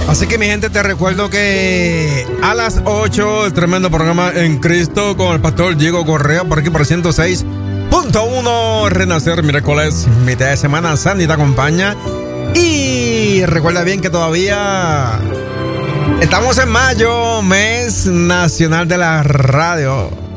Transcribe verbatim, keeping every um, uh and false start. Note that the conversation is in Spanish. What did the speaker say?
Así que mi gente, te recuerdo que a las ocho el tremendo programa En Cristo con el pastor Diego Correa por aquí por ciento seis punto uno Renacer miércoles, mitad de semana. Sandy te acompaña. Y recuerda bien que todavía estamos en mayo, mes nacional de la radio.